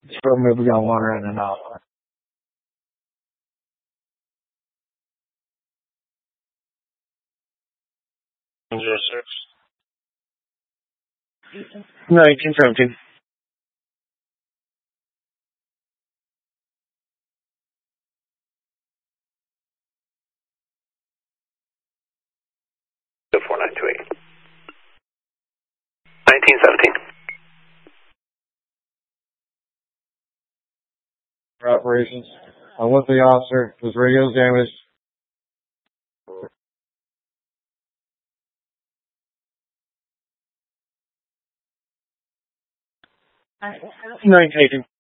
From me, we got water in and out. 06. 1917. The 4928. 1917. Operations. I'm with the officer. His radio's damaged. 1918.